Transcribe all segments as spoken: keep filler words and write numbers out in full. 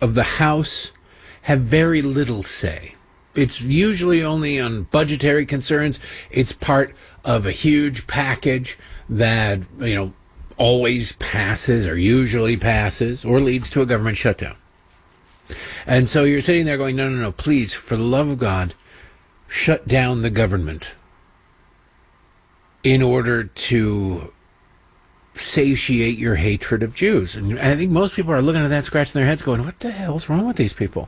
of the House have very little say. It's usually only on budgetary concerns. It's part of a huge package that, you know, always passes or usually passes or leads to a government shutdown. And so you're sitting there going, no, no, no, please, for the love of God, shut down the government in order to satiate your hatred of Jews. And I think most people are looking at that, scratching their heads, going, what the hell's wrong with these people?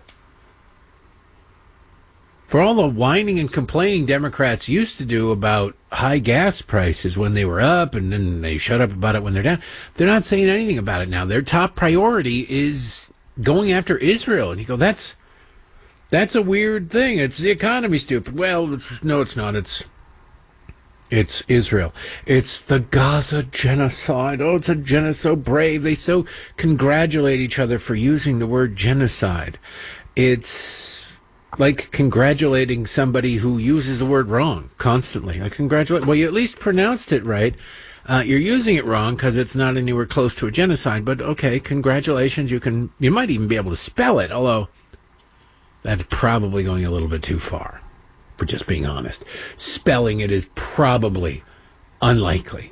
For all the whining and complaining Democrats used to do about high gas prices when they were up and then they shut up about it when they're down, they're not saying anything about it now. Their top priority is going after Israel. And you go, that's that's a weird thing. It's the economy, stupid. Well, no, it's not. It's It's Israel. It's the Gaza genocide. Oh, it's a genocide. So brave. They so congratulate each other for using the word genocide. It's like congratulating somebody who uses the word wrong constantly. Like congratulate. Well, you at least pronounced it right. Uh, you're using it wrong because it's not anywhere close to a genocide. But okay, congratulations. You can. You might even be able to spell it. Although that's probably going a little bit too far. For just being honest, spelling it is probably unlikely.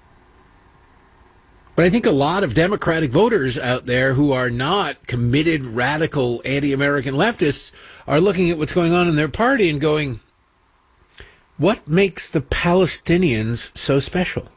But I think a lot of Democratic voters out there who are not committed, radical, anti-American leftists are looking at what's going on in their party and going, what makes the Palestinians so special?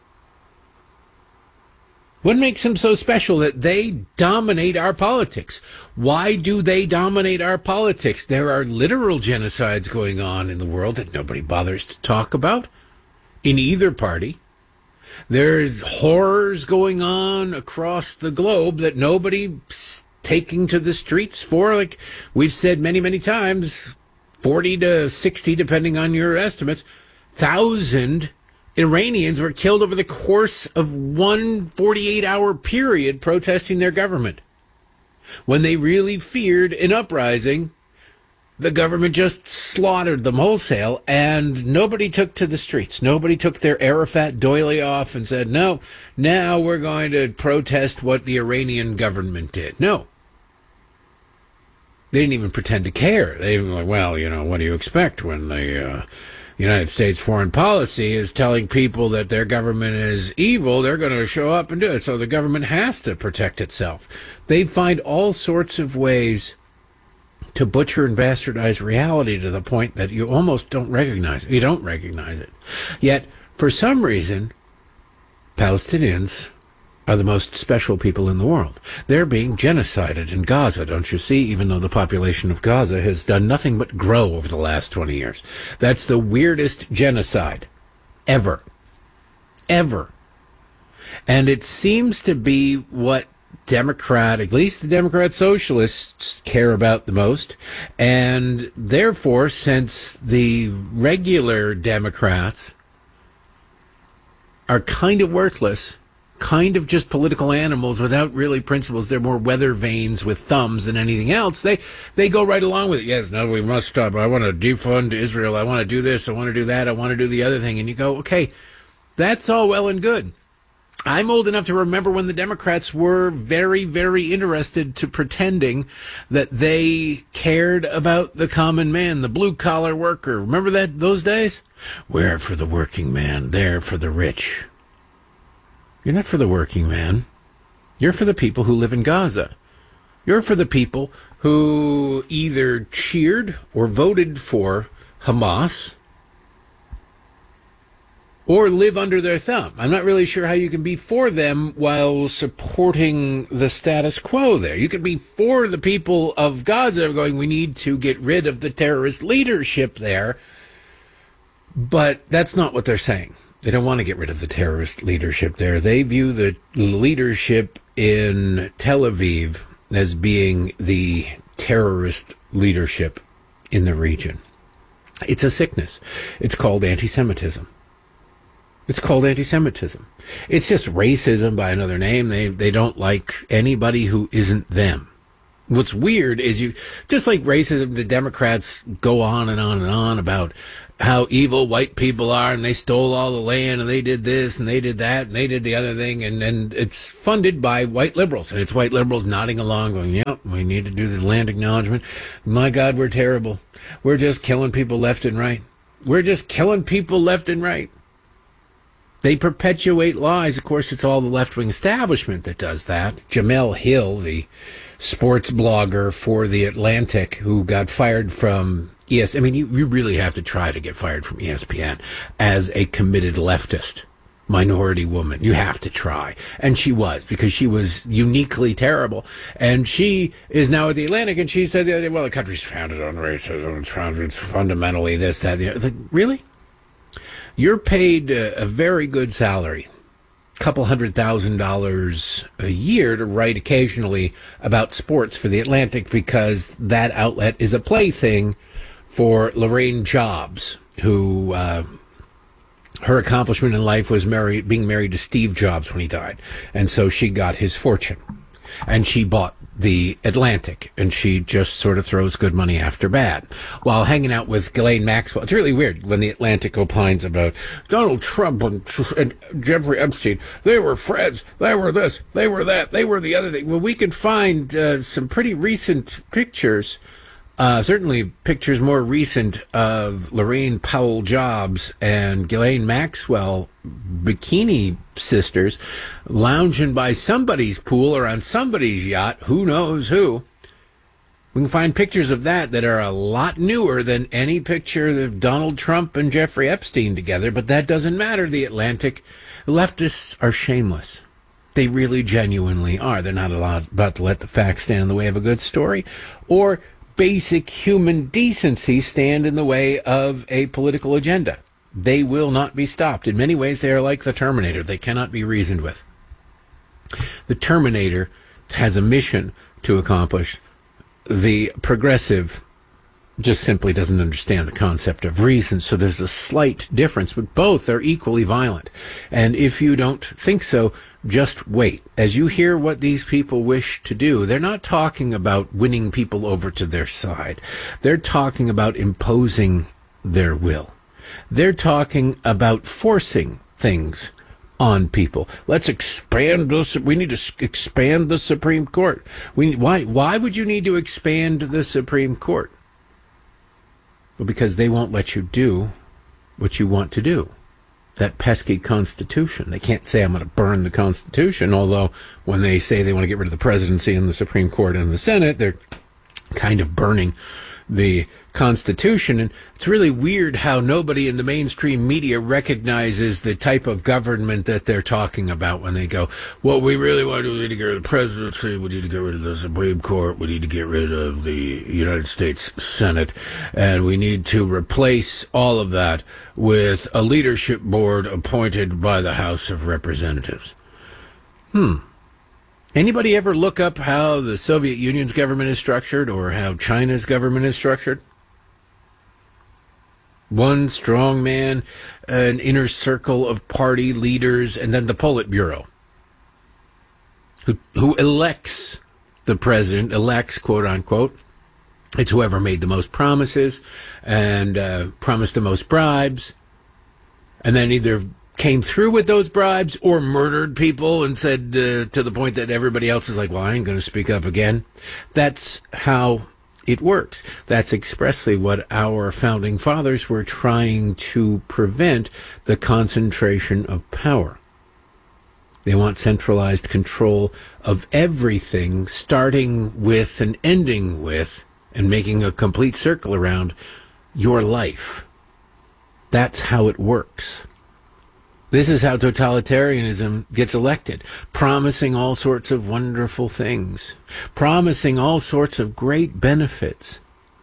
What makes them so special that they dominate our politics? Why do they dominate our politics? There are literal genocides going on in the world that nobody bothers to talk about in either party. There's horrors going on across the globe that nobody's taking to the streets for. Like we've said many, many times, forty to sixty, depending on your estimates, thousand Iranians were killed over the course of one forty-eight hour period protesting their government. When they really feared an uprising, the government just slaughtered them wholesale, and nobody took to the streets. Nobody took their Arafat doily off and said, no, now we're going to protest what the Iranian government did. No. They didn't even pretend to care. They were like, well, you know, what do you expect when the uh, United States foreign policy is telling people that their government is evil? They're going to show up and do it. So the government has to protect itself. They find all sorts of ways to butcher and bastardize reality to the point that you almost don't recognize it. You don't recognize it. Yet, for some reason, Palestinians are the most special people in the world. They're being genocided in Gaza, don't you see, even though the population of Gaza has done nothing but grow over the last twenty years. That's the weirdest genocide ever. Ever. And it seems to be what Democrat, at least the Democrat socialists, care about the most. And therefore, since the regular Democrats are kind of worthless, kind of just political animals without really principles, they're more weather vanes with thumbs than anything else, they they go right along with it. Yes, no, we must stop. I want to defund Israel. I want to do this. I want to do that. I want to do the other thing. And you go, okay, that's all well and good. I'm old enough to remember when the Democrats were very, very interested to pretending that they cared about the common man, the blue-collar worker. Remember that those days? We're for the working man. They're for the rich. You're not for the working man. You're for the people who live in Gaza. You're for the people who either cheered or voted for Hamas or live under their thumb. I'm not really sure how you can be for them while supporting the status quo there. You can be for the people of Gaza going, we need to get rid of the terrorist leadership there. But that's not what they're saying. They don't want to get rid of the terrorist leadership there. They view the leadership in Tel Aviv as being the terrorist leadership in the region. It's a sickness. It's called anti-Semitism. It's called anti-Semitism. It's just racism by another name. They they don't like anybody who isn't them. What's weird is you, just like racism, the Democrats go on and on and on about how evil white people are, and they stole all the land, and they did this, and they did that, and they did the other thing, and then it's funded by white liberals, and it's white liberals nodding along, going, yep, we need to do the land acknowledgement. My God, we're terrible. We're just killing people left and right. We're just killing people left and right. They perpetuate lies. Of course, it's all the left-wing establishment that does that. Jemele Hill, the sports blogger for The Atlantic, who got fired from E S P N. I mean, you, you really have to try to get fired from E S P N as a committed leftist minority woman. You have to try. And she was, because she was uniquely terrible. And she is now at The Atlantic, and she said, well, the country's founded on racism. It's founded, it's fundamentally this, that, the other. It's like, really? You're paid a, a very good salary, a couple hundred thousand dollars a year, to write occasionally about sports for The Atlantic, because that outlet is a plaything for Lorraine Jobs, who uh, her accomplishment in life was marry, being married to Steve Jobs when he died. And so she got his fortune. And she bought The Atlantic, and she just sort of throws good money after bad while hanging out with Ghislaine Maxwell. It's really weird when The Atlantic opines about Donald Trump and, and Jeffrey Epstein. They were friends. They were this. They were that. They were the other thing. Well, we can find uh, some pretty recent pictures, uh, certainly pictures more recent, of Lorraine Powell Jobs and Ghislaine Maxwell, bikini sisters, lounging by somebody's pool or on somebody's yacht, who knows who. We can find pictures of that that are a lot newer than any picture of Donald Trump and Jeffrey Epstein together, but that doesn't matter. The Atlantic leftists are shameless. They really genuinely are. They're not allowed about to let the facts stand in the way of a good story, or basic human decency stand in the way of a political agenda. They will not be stopped. In many ways, they are like the Terminator. They cannot be reasoned with. The Terminator has a mission to accomplish. The progressive just simply doesn't understand the concept of reason, so there's a slight difference, but both are equally violent. And if you don't think so, just wait. As you hear what these people wish to do, they're not talking about winning people over to their side. They're talking about imposing their will. They're talking about forcing things on people. Let's expand this. We need to expand the Supreme Court. We why why would you need to expand the Supreme Court? Well, because they won't let you do what you want to do. That pesky Constitution. They can't say, I'm going to burn the Constitution, although when they say they want to get rid of the presidency and the Supreme Court and the Senate, they're kind of burning the Constitution. And it's really weird how nobody in the mainstream media recognizes the type of government that they're talking about when they go, what we really want to do, we need to get rid of the presidency, we need to get rid of the Supreme Court, we need to get rid of the United States Senate, and we need to replace all of that with a leadership board appointed by the House of Representatives. Hmm. Anybody ever look up how the Soviet Union's government is structured, or how China's government is structured? One strong man, an inner circle of party leaders, and then the Politburo, who, who elects the president, elects, quote unquote. It's whoever made the most promises and uh, promised the most bribes, and then either came through with those bribes or murdered people and said uh, to the point that everybody else is like, well, I ain't going to speak up again. That's how it works. That's expressly what our founding fathers were trying to prevent, the concentration of power. They want centralized control of everything, starting with and ending with, and making a complete circle around your life. That's how it works. This is how totalitarianism gets elected, promising all sorts of wonderful things, promising all sorts of great benefits,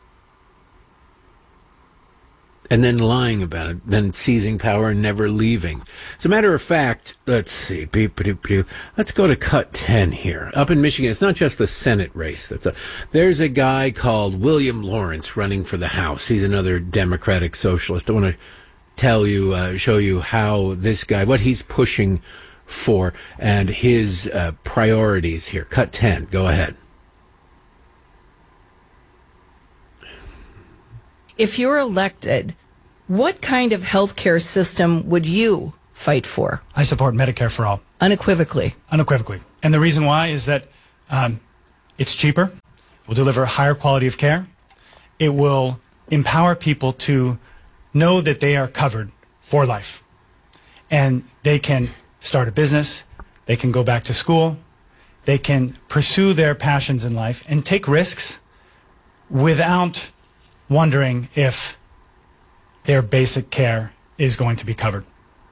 and then lying about it, then seizing power and never leaving. As a matter of fact, let's see, let's go to cut ten here. Up in Michigan, it's not just the Senate race. That's a, there's a guy called William Lawrence running for the House. He's another Democratic socialist. I want to tell you, uh, show you how this guy, what he's pushing for, and his uh, priorities here. Cut ten, go ahead. if you're elected, what kind of health care system would you fight for? I support Medicare for all. Unequivocally. Unequivocally. And the reason why is that um, it's cheaper, will deliver a higher quality of care, it will empower people to know that they are covered for life. And they can start a business, they can go back to school, they can pursue their passions in life and take risks without wondering if their basic care is going to be covered.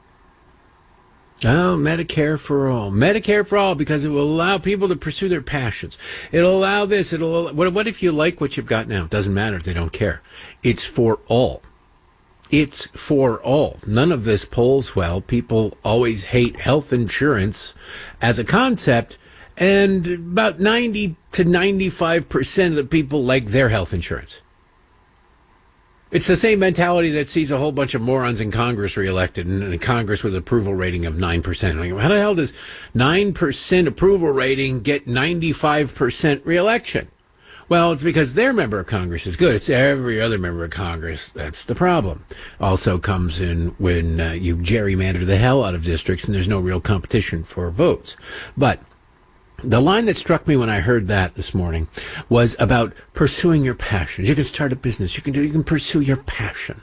Oh, Medicare for all. Medicare for all, because it will allow people to pursue their passions. It'll allow this. It'll. Allow, what, what if you like what you've got now? It doesn't matter if they don't care. It's for all. It's for all. None of this polls well. People always hate health insurance as a concept, and about ninety to ninety-five percent of the people like their health insurance. It's the same mentality that sees a whole bunch of morons in Congress reelected, and, and Congress with approval rating of nine percent. Like, how the hell does nine percent approval rating get ninety-five percent reelection? Well, it's because their member of Congress is good. It's every other member of Congress that's the problem. Also comes in when uh, you gerrymander the hell out of districts and there's no real competition for votes. But the line that struck me when I heard that this morning was about pursuing your passions. You can start a business. You can do. You can pursue your passion.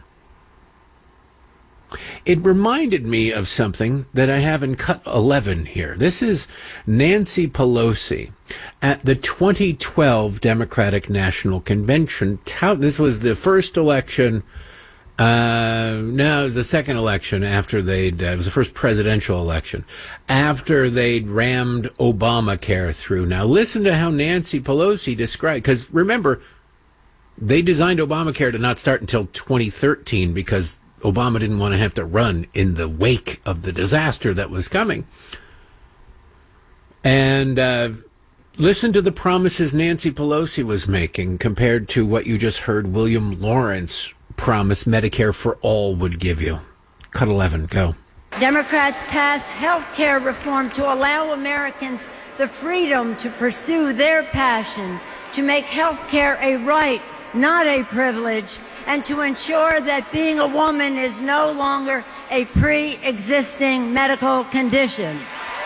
It reminded me of something that I have in cut eleven here. This is Nancy Pelosi at the twenty twelve Democratic National Convention. This was the first election. Uh, no, it was the second election after they'd, uh, it was the first presidential election after they'd rammed Obamacare through. Now listen to how Nancy Pelosi described, because remember, they designed Obamacare to not start until twenty thirteen because Obama didn't want to have to run in the wake of the disaster that was coming. And, uh, listen to the promises Nancy Pelosi was making compared to what you just heard William Lawrence promise Medicare for all would give you. Cut eleven, go. Democrats passed health care reform to allow Americans the freedom to pursue their passion, to make health care a right, not a privilege, and to ensure that being a woman is no longer a pre-existing medical condition.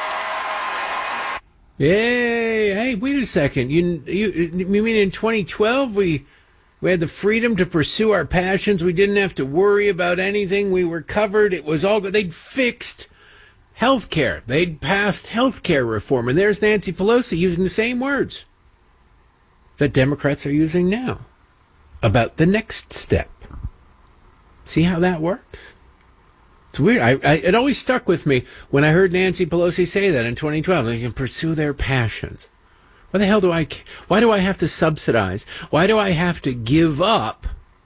Yay! Hey, wait a second. You, you, you mean in twenty twelve we... We had the freedom to pursue our passions. We didn't have to worry about anything. We were covered. It was all good. They'd fixed health care. They'd passed health care reform. And there's Nancy Pelosi using the same words that Democrats are using now about the next step. See how that works? It's weird. I, I, it always stuck with me when I heard Nancy Pelosi say that in twenty twelve. They can pursue their passions. Why the hell do I, why do I have to subsidize? Why do I have to give up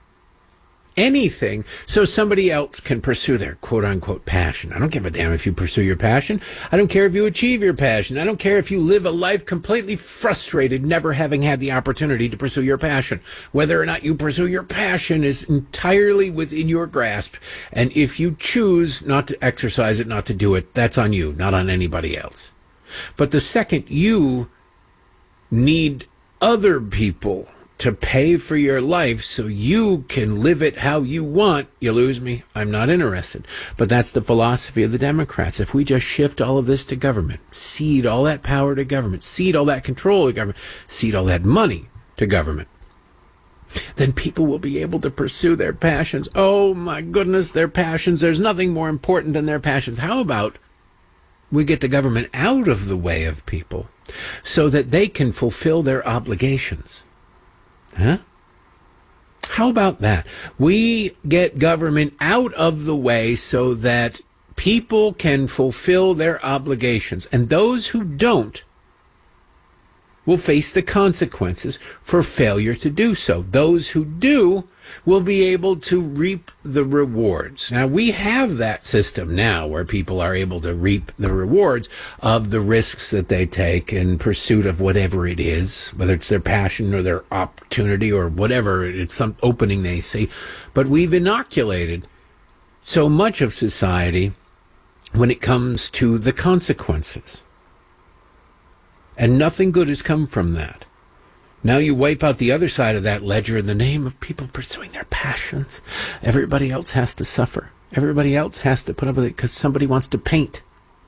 anything so somebody else can pursue their quote-unquote passion? I don't give a damn if you pursue your passion. I don't care if you achieve your passion. I don't care if you live a life completely frustrated, never having had the opportunity to pursue your passion. Whether or not you pursue your passion is entirely within your grasp. And if you choose not to exercise it, not to do it, that's on you, not on anybody else. But the second you need other people to pay for your life so you can live it how you want, you lose me. I'm not interested. But that's the philosophy of the Democrats. If we just shift all of this to government, cede all that power to government, cede all that control to government, cede all that money to government, then people will be able to pursue their passions. Oh, my goodness, their passions. There's nothing more important than their passions. How about we get the government out of the way of people so that they can fulfill their obligations? Huh? How about that? We get government out of the way so that people can fulfill their obligations. And those who don't will face the consequences for failure to do so. Those who do will be able to reap the rewards. Now, we have that system now where people are able to reap the rewards of the risks that they take in pursuit of whatever it is, whether it's their passion or their opportunity or whatever, it's some opening they see. But we've inoculated so much of society when it comes to the consequences. And nothing good has come from that. Now you wipe out the other side of that ledger in the name of people pursuing their passions. Everybody else has to suffer. Everybody else has to put up with it because somebody wants to paint.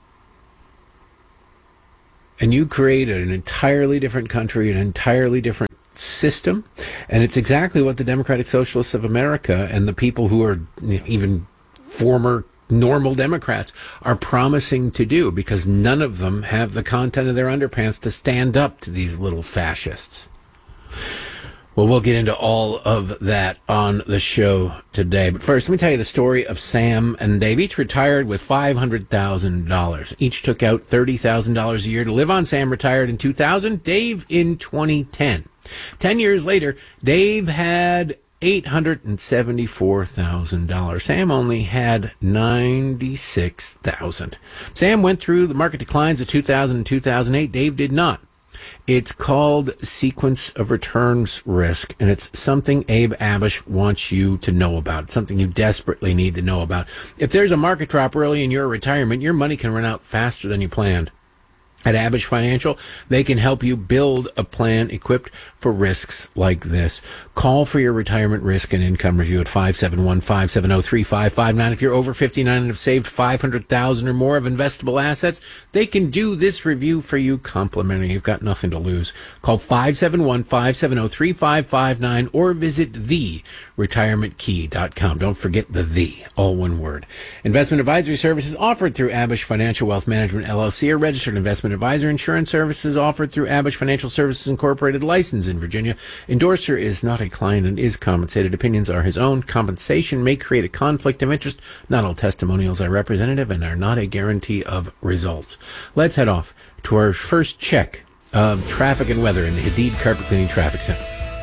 And you create an entirely different country, an entirely different system. And it's exactly what the Democratic Socialists of America and the people who are even former normal Democrats are promising to do, because none of them have the content of their underpants to stand up to these little fascists. Well, we'll get into all of that on the show today. But first, let me tell you the story of Sam and Dave. Each retired with five hundred thousand dollars. Each took out thirty thousand dollars a year to live on. Sam retired in two thousand, Dave in twenty ten. Ten years later, Dave had eight hundred seventy-four thousand dollars. Sam only had ninety-six thousand dollars. Sam went through the market declines of two thousand and two thousand eight. Dave did not. It's called sequence of returns risk, and it's something Abe Abish wants you to know about. It's something you desperately need to know about. If there's a market drop early in your retirement, your money can run out faster than you planned. At Abish Financial, they can help you build a plan equipped for risks like this. Call for your retirement risk and income review at five seven one, five seven zero, three five five nine. If you're over fifty-nine and have saved five hundred thousand dollars or more of investable assets, they can do this review for you complimentary. You've got nothing to lose. Call five seven one, five seven zero, three five five nine or visit the retirement key dot com. Don't forget the the, all one word. Investment advisory services offered through Abish Financial Wealth Management, L L C, a registered investment advisor. Insurance services offered through Abish Financial Services Incorporated, licensed in Virginia. Endorser is not a client and is compensated. Opinions are his own. Compensation may create a conflict of interest. Not all testimonials are representative and are not a guarantee of results. Let's head off to our first check of traffic and weather in the Hadid Carpet Cleaning Traffic Center.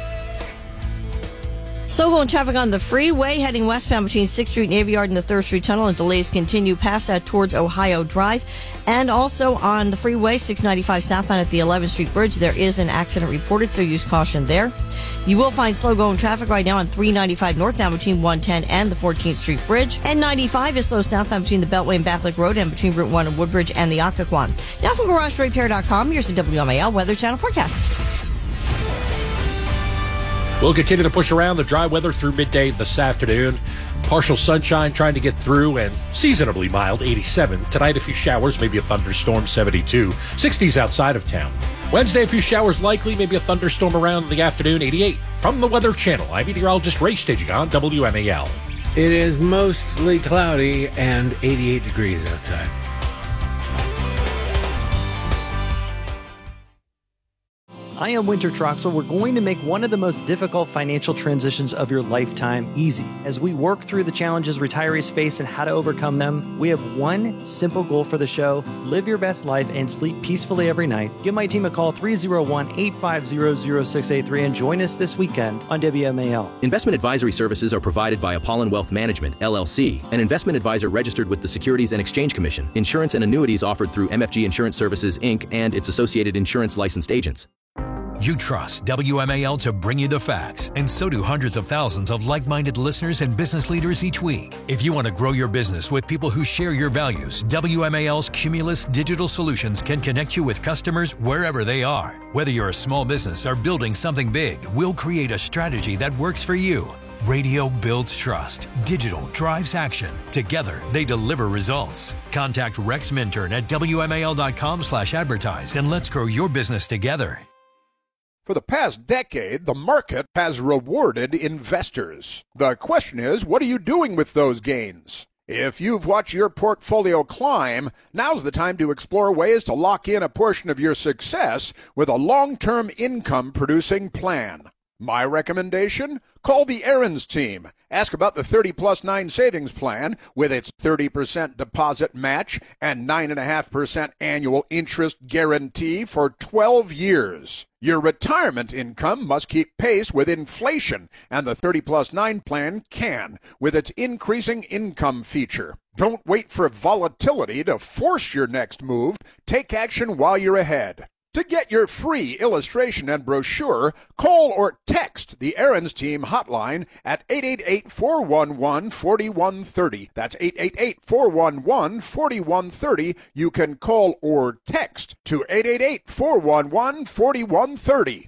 Slow going traffic on the freeway heading westbound between sixth Street, Navy Yard, and the third Street Tunnel, and delays continue past that towards Ohio Drive. And also on the freeway, six ninety-five southbound at the eleventh Street Bridge, there is an accident reported, so use caution there. You will find slow going traffic right now on three ninety-five northbound between one ten and the fourteenth Street Bridge. And ninety-five is slow southbound between the Beltway and Bathlick Road and between Route one and Woodbridge and the Occoquan. Now from Garage Repair dot com, here's the W M A L Weather Channel forecast. We'll continue to push around the dry weather through midday this afternoon. Partial sunshine trying to get through and seasonably mild, eighty-seven. Tonight, a few showers, maybe a thunderstorm, seventy-two. sixties outside of town. Wednesday, a few showers likely, maybe a thunderstorm around the afternoon, eighty-eight. From the Weather Channel, I'm meteorologist Ray Staging on W M A L. It is mostly cloudy and eighty-eight degrees outside. I am Winter Troxel. We're going to make one of the most difficult financial transitions of your lifetime easy. As we work through the challenges retirees face and how to overcome them, we have one simple goal for the show: live your best life and sleep peacefully every night. Give my team a call, three oh one, eight five zero, zero six eight three, and join us this weekend on W M A L. Investment advisory services are provided by Apollon Wealth Management, L L C, an investment advisor registered with the Securities and Exchange Commission. Insurance and annuities offered through M F G Insurance Services, Incorporated, and its associated insurance licensed agents. You trust W M A L to bring you the facts, and so do hundreds of thousands of like-minded listeners and business leaders each week. If you want to grow your business with people who share your values, W M A L's Cumulus Digital Solutions can connect you with customers wherever they are. Whether you're a small business or building something big, we'll create a strategy that works for you. Radio builds trust. Digital drives action. Together, they deliver results. Contact Rex Minturn at W M A L dot com slash advertise and let's grow your business together. For the past decade, the market has rewarded investors. The question is, what are you doing with those gains? If you've watched your portfolio climb, now's the time to explore ways to lock in a portion of your success with a long-term income-producing plan. My recommendation? Call the Aaron's team. Ask about the thirty plus nine savings plan with its thirty percent deposit match and nine point five percent annual interest guarantee for twelve years. Your retirement income must keep pace with inflation, and the thirty plus nine plan can with its increasing income feature. Don't wait for volatility to force your next move. Take action while you're ahead. To get your free illustration and brochure, call or text the Aaron's Team hotline at eight eight eight, four one one, four one three zero. That's eight eight eight, four one one, four one three zero. You can call or text to eight eight eight, four one one, four one three zero.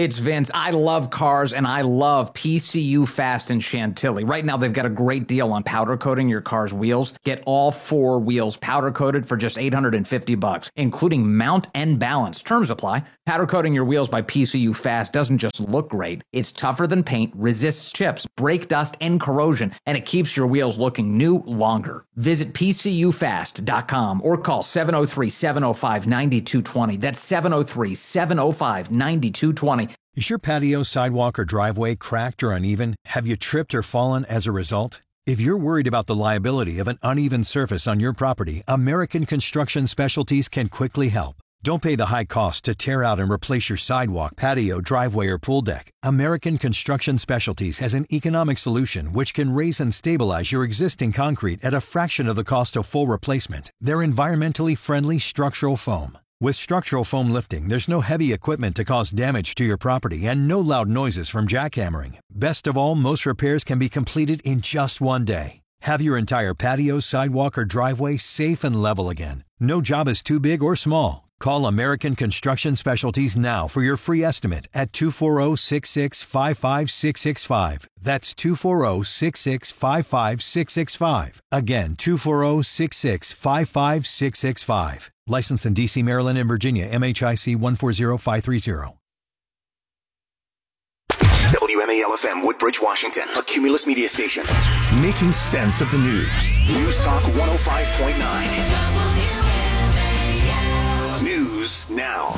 It's Vince. I love cars, and I love P C U Fast in Chantilly. Right now, they've got a great deal on powder coating your car's wheels. Get all four wheels powder coated for just eight hundred fifty bucks, including mount and balance. Terms apply. Powder coating your wheels by P C U Fast doesn't just look great. It's tougher than paint, resists chips, brake dust, and corrosion, and it keeps your wheels looking new longer. Visit P C U fast dot com or call seven oh three, seven oh five, nine two two oh. That's seven oh three, seven oh five, nine two two oh. Is your patio, sidewalk, or driveway cracked or uneven? Have you tripped or fallen as a result? If you're worried about the liability of an uneven surface on your property, American Construction Specialties can quickly help. Don't pay the high cost to tear out and replace your sidewalk, patio, driveway, or pool deck. American Construction Specialties has an economic solution which can raise and stabilize your existing concrete at a fraction of the cost of full replacement. They're environmentally friendly structural foam. With structural foam lifting, there's no heavy equipment to cause damage to your property and no loud noises from jackhammering. Best of all, most repairs can be completed in just one day. Have your entire patio, sidewalk, or driveway safe and level again. No job is too big or small. Call American Construction Specialties now for your free estimate at two four zero, six six five five six six five. That's two four zero, six six five five six six five. Again, two four zero, six six five five six six five. Licensed in D C, Maryland, and Virginia, M H I C one four zero five three zero. W M A L F M, Woodbridge, Washington, a Cumulus media station. Making sense of the news. News Talk one oh five point nine. News now.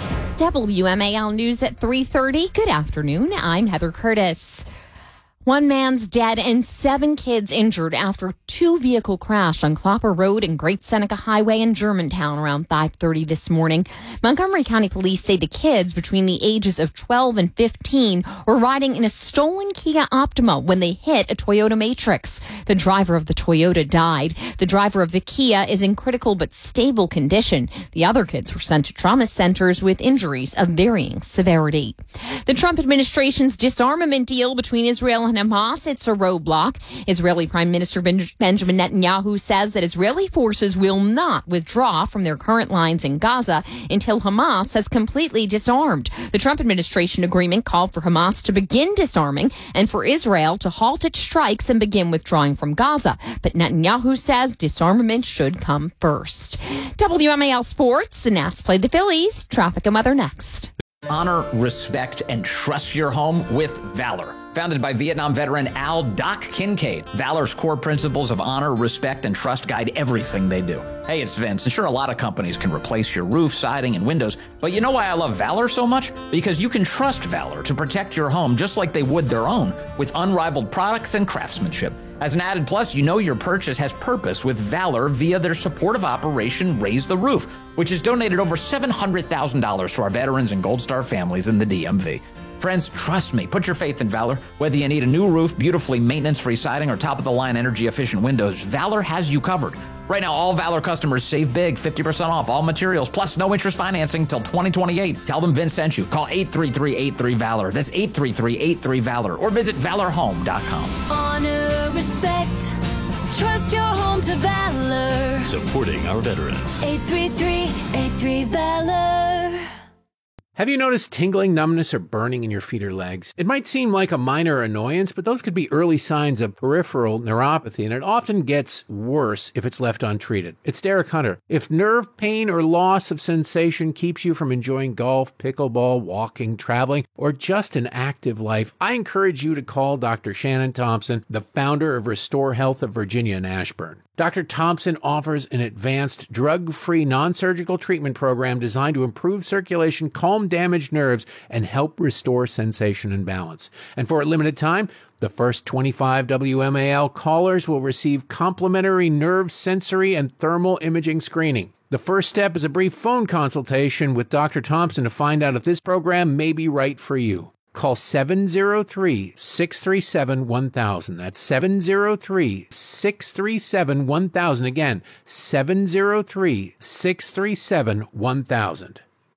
W M A L News at three thirty. Good afternoon. I'm Heather Curtis. One man's dead and seven kids injured after two vehicle crash on Clopper Road and Great Seneca Highway in Germantown around five thirty this morning. Montgomery County Police say the kids between the ages of twelve and fifteen were riding in a stolen Kia Optima when they hit a Toyota Matrix. The driver of the Toyota died. The driver of the Kia is in critical but stable condition. The other kids were sent to trauma centers with injuries of varying severity. The Trump administration's disarmament deal between Israel and Hamas, it's a roadblock. Israeli Prime Minister ben- Benjamin Netanyahu says that Israeli forces will not withdraw from their current lines in Gaza until Hamas has completely disarmed. The Trump administration agreement called for Hamas to begin disarming and for Israel to halt its strikes and begin withdrawing from Gaza. But Netanyahu says disarmament should come first. W M A L Sports, the Nats played the Phillies. Traffic and weather next. Honor, respect, and trust your home with Valor. Founded by Vietnam veteran Al Doc Kincaid, Valor's core principles of honor, respect, and trust guide everything they do. Hey, it's Vince, and sure, a lot of companies can replace your roof, siding, and windows, but you know why I love Valor so much? Because you can trust Valor to protect your home just like they would their own, with unrivaled products and craftsmanship. As an added plus, you know your purchase has purpose with Valor via their supportive operation Raise the Roof, which has donated over seven hundred thousand dollars to our veterans and Gold Star families in the D M V. Friends, trust me, put your faith in Valor. Whether you need a new roof, beautifully maintenance-free siding, or top-of-the-line energy-efficient windows, Valor has you covered. Right now, all Valor customers save big, fifty percent off all materials, plus no interest financing till twenty twenty-eight. Tell them Vince sent you. Call eight three three, eight three, VALOR. That's eight three three, eight three, VALOR. Or visit valor home dot com. Honor, respect, trust your home to Valor. Supporting our veterans. eight three three, eight three, VALOR. Have you noticed tingling, numbness, or burning in your feet or legs? It might seem like a minor annoyance, but those could be early signs of peripheral neuropathy, and it often gets worse if it's left untreated. It's Derek Hunter. If nerve pain or loss of sensation keeps you from enjoying golf, pickleball, walking, traveling, or just an active life, I encourage you to call Doctor Shannon Thompson, the founder of Restore Health of Virginia in Ashburn. Doctor Thompson offers an advanced, drug-free, non-surgical treatment program designed to improve circulation, calm damaged nerves, and help restore sensation and balance. And for a limited time, the first twenty-five W M A L callers will receive complimentary nerve, sensory, and thermal imaging screening. The first step is a brief phone consultation with Doctor Thompson to find out if this program may be right for you. Call seven oh three, six three seven, one thousand. That's seven oh three, six three seven, one thousand. Again, seven oh three, six three seven, one thousand.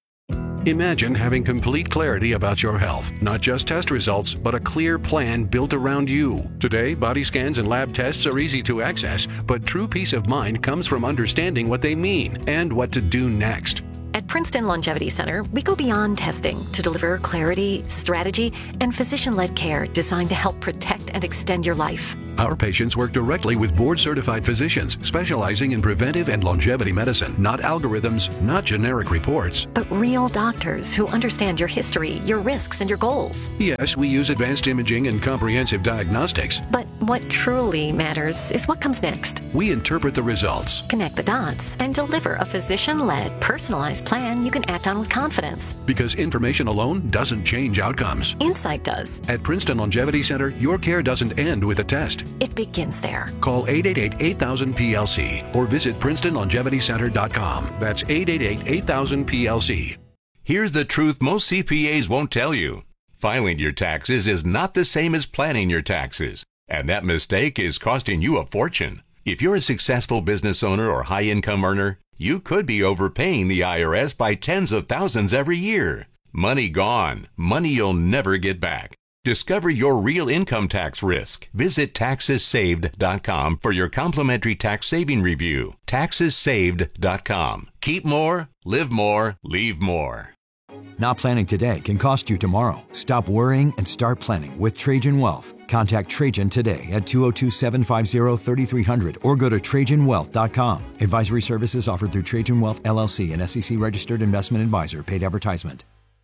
Imagine having complete clarity about your health, not just test results, but a clear plan built around you. Today, body scans and lab tests are easy to access, but true peace of mind comes from understanding what they mean and what to do next. At Princeton Longevity Center, we go beyond testing to deliver clarity, strategy, and physician-led care designed to help protect and extend your life. Our patients work directly with board-certified physicians specializing in preventive and longevity medicine, not algorithms, not generic reports. But real doctors who understand your history, your risks, and your goals. Yes, we use advanced imaging and comprehensive diagnostics. But what truly matters is what comes next. We interpret the results, connect the dots, and deliver a physician-led, personalized plan you can act on with confidence. Because information alone doesn't change outcomes. Insight does. At Princeton Longevity Center, your care doesn't end with a test. It begins there. Call eight eight eight, eight thousand, P L C or visit princeton longevity center dot com. That's eight eight eight, eight thousand, P L C. Here's the truth most C P As won't tell you. Filing your taxes is not the same as planning your taxes, and that mistake is costing you a fortune. If you're a successful business owner or high-income earner, you could be overpaying the I R S by tens of thousands every year. Money gone. Money you'll never get back. Discover your real income tax risk. Visit taxes saved dot com for your complimentary tax saving review. taxes saved dot com. Keep more, live more, leave more. Not planning today can cost you tomorrow. Stop worrying and start planning with Trajan Wealth. Contact Trajan today at two oh two, seven five zero, three three zero zero or go to trajan wealth dot com. Advisory services offered through Trajan Wealth, L L C, an S E C-registered investment advisor. Paid advertisement.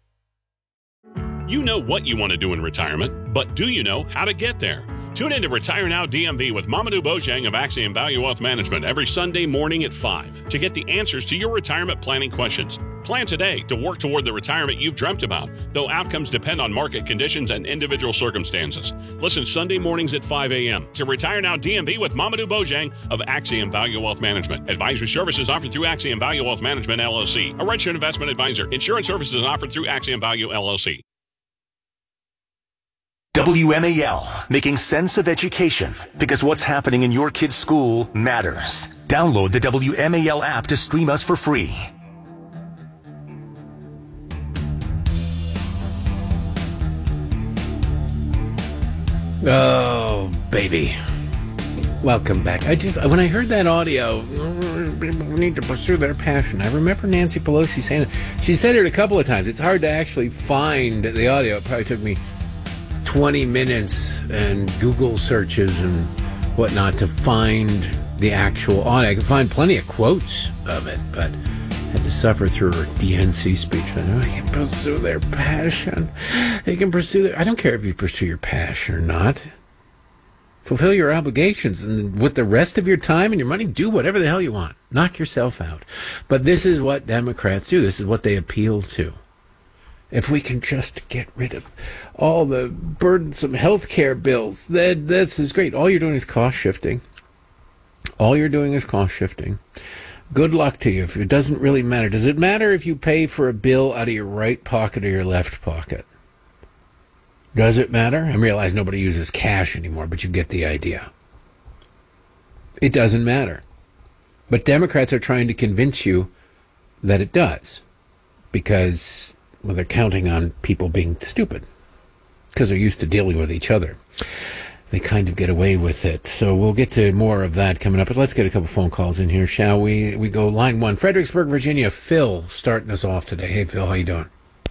You know what you want to do in retirement, but do you know how to get there? Tune in to Retire Now D M V with Mamadou Bojang of Axiom Value Wealth Management every Sunday morning at five to get the answers to your retirement planning questions. Plan today to work toward the retirement you've dreamt about, though outcomes depend on market conditions and individual circumstances. Listen Sunday mornings at five a.m. to Retire Now D M V with Mamadou Bojang of Axiom Value Wealth Management. Advisory services offered through Axiom Value Wealth Management, L L C, a registered investment advisor. Insurance services offered through Axiom Value, L L C. W M A L, making sense of education, because what's happening in your kid's school matters. Download the W M A L app to stream us for free. Oh, baby. Welcome back. I just, when I heard that audio, people need to pursue their passion. I remember Nancy Pelosi saying it. She said it a couple of times. It's hard to actually find the audio. It probably took me twenty minutes and Google searches and whatnot to find the actual audio. I could find plenty of quotes of it, but had to suffer through her D N C speech. I know they can pursue their passion. They can pursue their... I don't care if you pursue your passion or not. Fulfill your obligations, and with the rest of your time and your money, do whatever the hell you want. Knock yourself out. But this is what Democrats do. This is what they appeal to. If we can just get rid of all the burdensome health care bills, that this is great. All you're doing is cost shifting. All you're doing is cost shifting. Good luck to you. If it doesn't really matter. Does it matter if you pay for a bill out of your right pocket or your left pocket? Does it matter? I realize nobody uses cash anymore, but you get the idea. It doesn't matter. But Democrats are trying to convince you that it does. Because, well, they're counting on people being stupid. Because they're used to dealing with each other. They kind of get away with it. So we'll get to more of that coming up. But let's get a couple phone calls in here, shall we? We go line one. Fredericksburg, Virginia. Phil starting us off today. Hey, Phil, how you doing?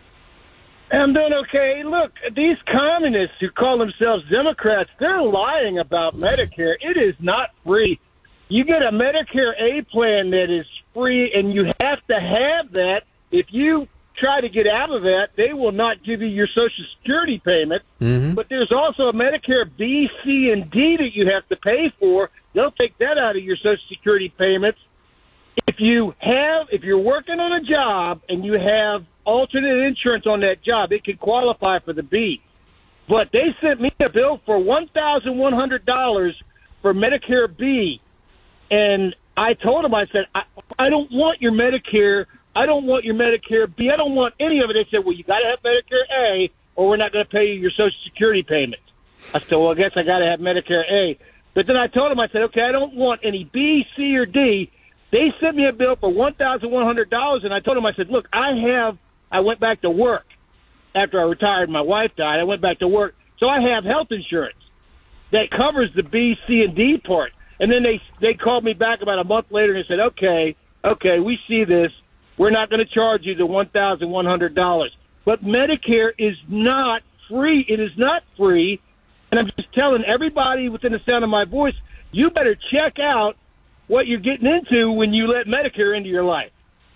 I'm doing okay. Look, these communists who call themselves Democrats, they're lying about Medicare. It is not free. You get a Medicare A plan that is free, and you have to have that. If you try to get out of that, they will not give you your Social Security payment. Mm-hmm. But there's also a Medicare B, C, and D that you have to pay for. They'll take that out of your Social Security payments. If you have, if you're working on a job and you have alternate insurance on that job, it can qualify for the B. But they sent me a bill for one thousand one hundred dollars for Medicare B. And I told them, I said, I, I don't want your Medicare. I don't want your Medicare B. I don't want any of it. They said, well, you got to have Medicare A or we're not going to pay you your Social Security payment. I said, well, I guess I got to have Medicare A. But then I told them, I said, okay, I don't want any B, C, or D. They sent me a bill for one thousand one hundred dollars, and I told them, I said, look, I have, I went back to work after I retired. My wife died. I went back to work. So I have health insurance that covers the B, C, and D part. And then they they called me back about a month later and they said, okay, okay, we see this. we're not going to charge you the one thousand one hundred dollars. But Medicare is not free. It is not free. And I'm just telling everybody within the sound of my voice, you better check out what you're getting into when you let Medicare into your life.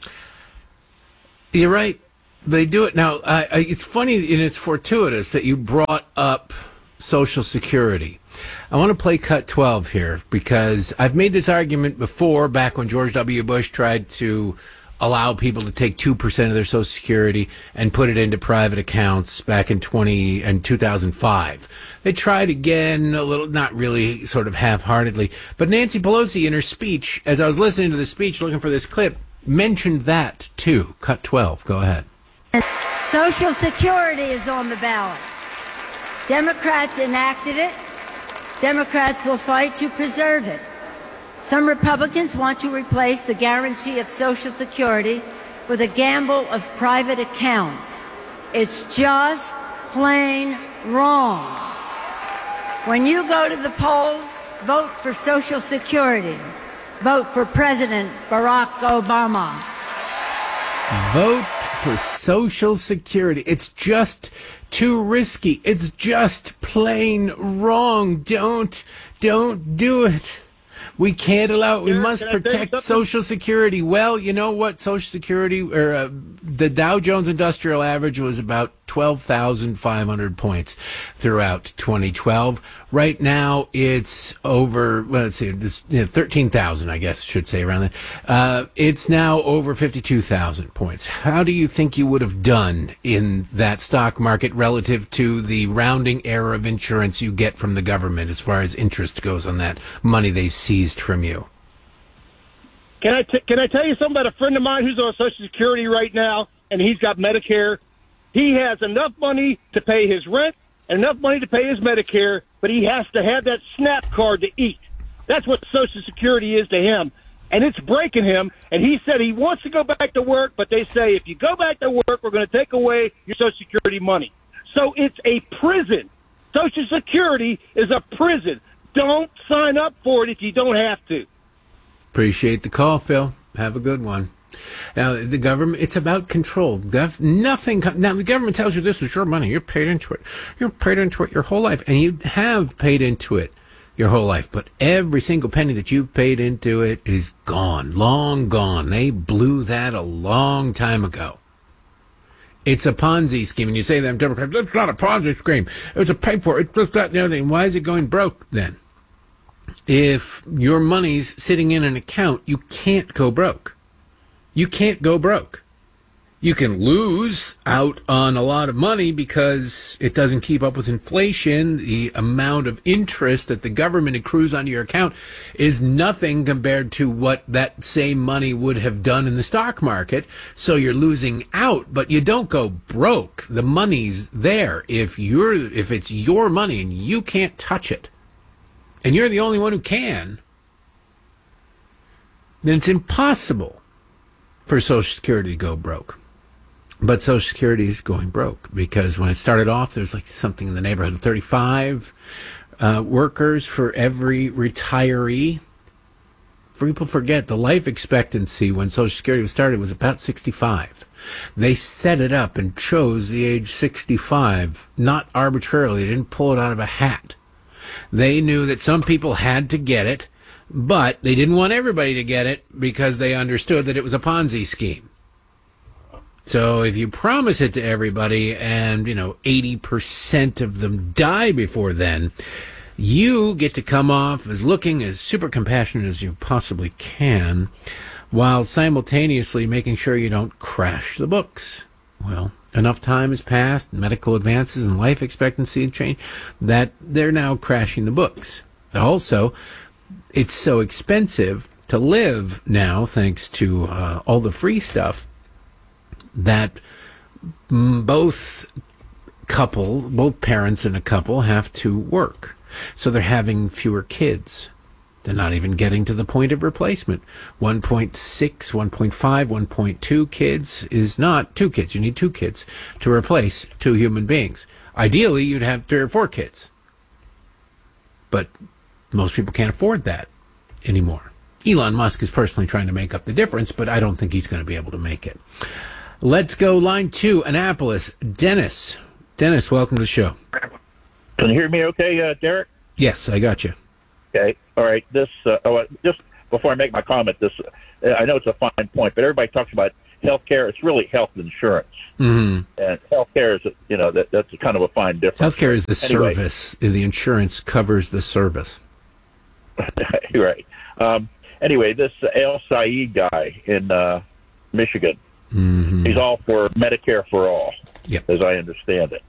You're right. They do it. Now, I, I, it's funny and it's fortuitous that you brought up Social Security. I want to play cut twelve here because I've made this argument before, back when George W. Bush tried to allow people to take two percent of their Social Security and put it into private accounts back in twenty and two thousand five. They tried again, a little, not really, sort of half-heartedly. But Nancy Pelosi, in her speech, as I was listening to the speech, looking for this clip, mentioned that too. Cut twelve. Go ahead. Social Security is on the ballot. Democrats enacted it. Democrats will fight to preserve it. Some Republicans want to replace the guarantee of Social Security with a gamble of private accounts. It's just plain wrong. When you go to the polls, vote for Social Security. Vote for President Barack Obama. Vote for Social Security. It's just too risky. It's just plain wrong. Don't, don't do it. We can't allow it. We Eric, must protect Social Security. Well, you know what? Social Security, or uh, the Dow Jones Industrial Average was about twelve thousand five hundred points throughout twenty twelve. Right now, it's over, well, let's see, this, you know, thirteen thousand, I guess, should say around that. Uh, it's now over fifty-two thousand points. How do you think you would have done in that stock market relative to the rounding error of insurance you get from the government as far as interest goes on that money they seized from you? Can I t- can I tell you something about a friend of mine who's on Social Security right now, and he's got Medicare? He has enough money to pay his rent and enough money to pay his Medicare, but he has to have that SNAP card to eat. That's what Social Security is to him, and it's breaking him. And he said he wants to go back to work, but they say, if you go back to work, we're going to take away your Social Security money. So it's a prison. Social Security is a prison. Don't sign up for it if you don't have to. Appreciate the call, Phil. Have a good one. Now, the government, it's about control. Def, nothing. Now, the government tells you this is your money. You're paid into it. You're paid into it your whole life. And you have paid into it your whole life. But every single penny that you've paid into it is gone. Long gone. They blew that a long time ago. It's a Ponzi scheme. And you say that, Democrats, that's not a Ponzi scheme. It was a pay for it. It's that and everything. Why is it going broke then? If your money's sitting in an account, you can't go broke. You can't go broke. You can lose out on a lot of money because it doesn't keep up with inflation. The amount of interest that the government accrues onto your account is nothing compared to what that same money would have done in the stock market. So you're losing out, but you don't go broke. The money's there. If you're, if it's your money and you can't touch it, and you're the only one who can, then it's impossible for Social Security to go broke. But Social Security is going broke because when it started off, there's like something in the neighborhood of thirty-five uh, workers for every retiree. People forget the life expectancy when Social Security was started was about sixty-five. They set it up and chose the age sixty-five, not arbitrarily. They didn't pull it out of a hat. They knew that some people had to get it, but they didn't want everybody to get it because they understood that it was a Ponzi scheme. So if you promise it to everybody and, you know, eighty percent of them die before then, you get to come off as looking as super compassionate as you possibly can while simultaneously making sure you don't crash the books. Well, enough time has passed, medical advances and life expectancy have changed, that they're now crashing the books. Also, it's so expensive to live now, thanks to uh, all the free stuff, that both couple, both parents in a couple have to work. So they're having fewer kids. They're not even getting to the point of replacement. one point six, one point five, one point two kids is not two kids. You need two kids to replace two human beings. Ideally, you'd have three or four kids. But most people can't afford that anymore. Elon Musk is personally trying to make up the difference, but I don't think he's going to be able to make it. Let's go line two, Annapolis. Dennis. Dennis, welcome to the show. Can you hear me okay, uh, Derek? Yes, I got you. Okay. All right. This uh, oh, just before I make my comment, this uh, I know it's a fine point, but everybody talks about health care. It's really health insurance. Mm-hmm. And health care is, you know, that, that's kind of a fine difference. Healthcare is the Anyway. service. The insurance covers the service. Right. Um, anyway, this El Said guy in uh, Michigan, mm-hmm. he's all for Medicare for all, yep. as I understand it.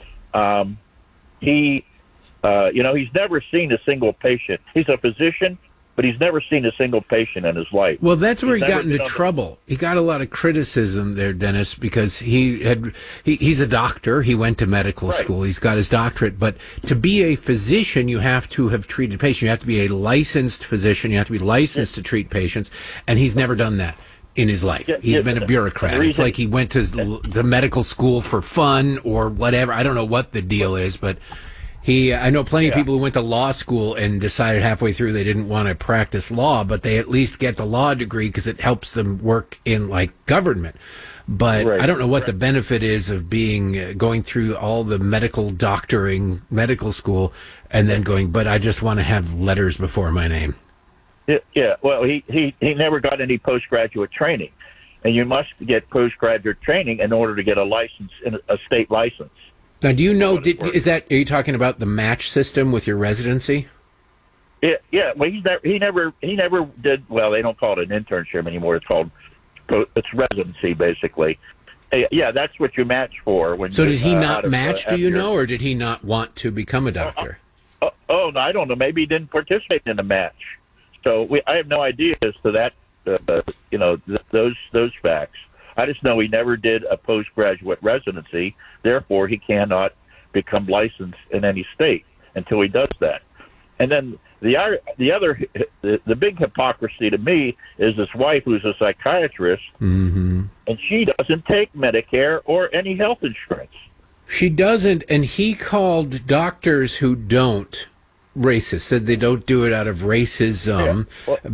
Um, he, uh, you know, he's never seen a single patient. He's a physician, but he's never seen a single patient in his life. Well, that's where He's he got never into been on the- trouble. He got a lot of criticism there, Dennis, because he had he, he's a doctor. He went to medical school. He's got his doctorate. But to be a physician, you have to have treated patients. You have to be a licensed physician. You have to be licensed to treat patients. And he's never done that in his life. Yeah, He's yeah, been a the bureaucrat. reason- It's like he went to the medical school for fun or whatever. I don't know what the deal is, but he, I know plenty of people who went to law school and decided halfway through they didn't want to practice law, but they at least get the law degree because it helps them work in like government. But Right, I don't know what right. the benefit is of being uh, going through all the medical doctoring, medical school, and then going, but I just want to have letters before my name. Yeah, yeah. Well, he, he, he never got any postgraduate training, and you must get postgraduate training in order to get a license, a state license. Now, do you know, did, is that, are you talking about the match system with your residency? Yeah, yeah. Well, he's never, he never, he never did. Well, they don't call it an internship anymore. It's called, it's residency, basically. Uh, Yeah, that's what you match for. When So you, did he uh, not out of, uh, match, do after you your- know, or did he not want to become a doctor? Oh, oh, no, I don't know. Maybe he didn't participate in the match. So we, I have no idea as to that. Uh, you know, th- those those facts. I just know he never did a postgraduate residency. Therefore, he cannot become licensed in any state until he does that. And then the other, the other, the, the big hypocrisy to me is his wife, who's a psychiatrist, Mm-hmm. and she doesn't take Medicare or any health insurance. She doesn't, and he called doctors who don't racist, said they don't do it out of racism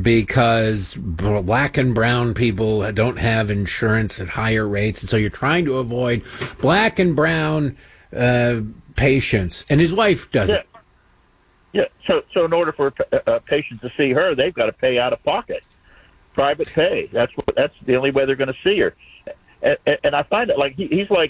because black and brown people don't have insurance at higher rates, and so you're trying to avoid black and brown uh, patients, and his wife doesn't. Yeah. So, so in order for a, a patient to see her, they've got to pay out of pocket, private pay. That's what. That's the only way they're going to see her. And, and, and I find it like he, he's like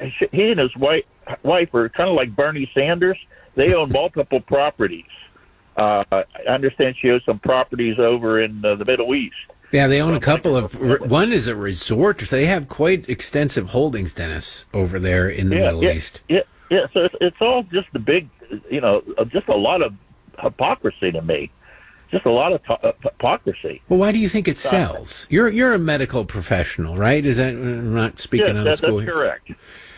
he and his wife wife are kind of like Bernie Sanders. They own multiple properties. Uh, I understand she owns some properties over in uh, the Middle East. Yeah, they own a couple of. One is a resort. So they have quite extensive holdings, Dennis, over there in the yeah, Middle yeah, East. Yeah, yeah. So it's, it's all just a big, you know, just a lot of hypocrisy to me. Just a lot of to- hypocrisy. Well, why do you think it sells? You're you're a medical professional, right? Is that I'm not speaking Yeah, out of that, school that's here? correct.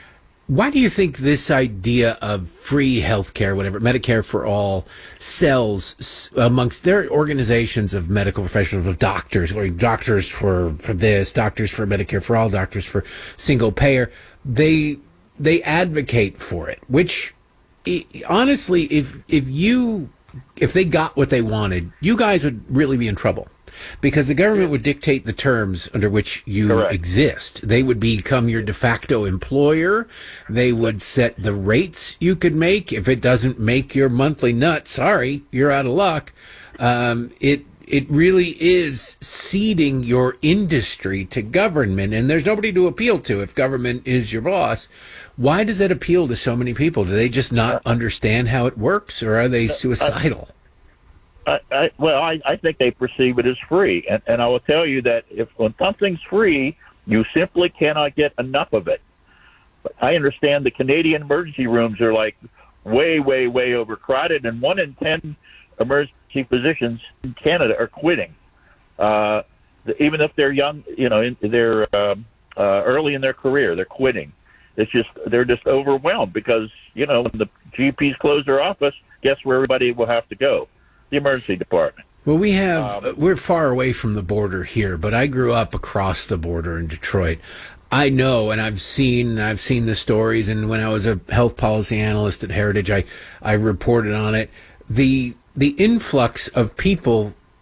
Why do you think this idea of free health care, whatever, Medicare for all, sells s- amongst their organizations of medical professionals, of doctors, or doctors for, for this, doctors for Medicare for all, doctors for single payer? They they advocate for it, which i- honestly, if if you if they got what they wanted, you guys would really be in trouble. Because the government would dictate the terms under which you Correct. exist. They would become your de facto employer. They would set the rates you could make. If it doesn't make your monthly nut, sorry, you're out of luck. Um, it it really is ceding your industry to government, and there's nobody to appeal to if government is your boss. Why does that appeal to so many people? Do they just not understand how it works, or are they suicidal? I, I, well, I, I think they perceive it as free, and, and I will tell you that if when something's free, you simply cannot get enough of it. But I understand the Canadian emergency rooms are like way, way, way overcrowded, and one in ten emergency physicians in Canada are quitting, uh, even if they're young. You know, in, they're um, uh, early in their career, they're quitting. It's just they're just overwhelmed because you know when the G Ps close their office, guess where everybody will have to go? The emergency department. Well, we have, um, we're far away from the border here, but I grew up across the border in Detroit. I know, and I've seen, I've seen the stories, and when I was a health policy analyst at Heritage, I, I reported on it. The, the influx of people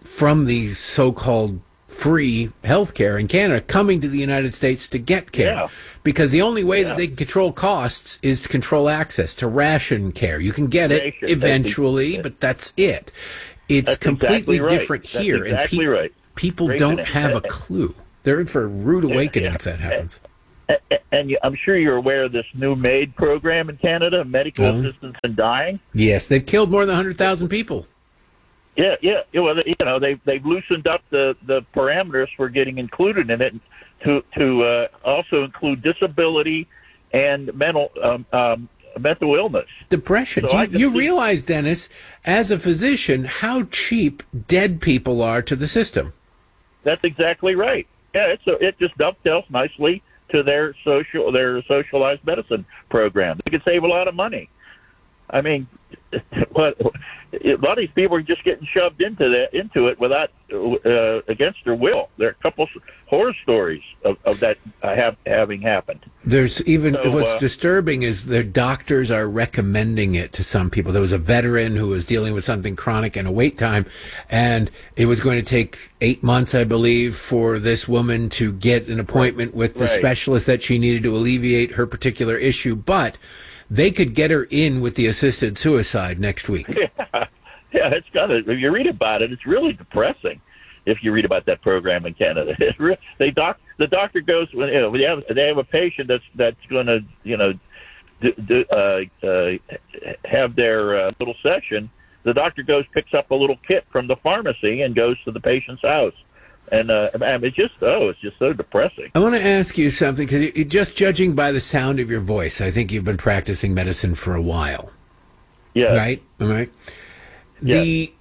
from these so-called free health care in Canada coming to the United States to get care. Yeah. Because the only way Yeah. that they can control costs is to control access to ration care. You can get it Ration. eventually, That's- but that's it. It's That's completely exactly right. different That's here. exactly and pe- right. people Great don't minute. have a clue. They're in for a rude awakening Yeah. if that happens. And, and you, I'm sure you're aware of this new MAID program in Canada, medical Oh. assistance in dying. Yes, they've killed more than one hundred thousand people. Yeah, yeah. yeah, Well, you know, they've they've loosened up the, the parameters for getting included in it to to uh, also include disability and mental um, um, mental illness. Depression. So Do I you, can you see- realize, Dennis, as a physician, how cheap dead people are to the system. That's exactly right. Yeah, it's a, it just dovetails nicely to their social their socialized medicine program. They could save a lot of money. I mean, but a lot of these people are just getting shoved into that into it without uh, against their will. There are a couple horror stories of, of that uh, have, having happened. There's even So, what's uh, disturbing is the doctors are recommending it to some people. There was a veteran who was dealing with something chronic and a wait time, and it was going to take eight months, I believe, for this woman to get an appointment with the Right. specialist that she needed to alleviate her particular issue. But they could get her in with the assisted suicide next week. Yeah, yeah, it's got to. If you read about it, it's really depressing. If you read about that program in Canada, it re- they doc the doctor goes when you know they have they have a patient that's that's going to you know do, do, uh, uh, have their uh, little session. The doctor goes picks up a little kit from the pharmacy and goes to the patient's house, and uh, and it's just oh, it's just so depressing. I want to ask you something, because just judging by the sound of your voice, I think you've been practicing medicine for a while. Yeah. Right? All right. The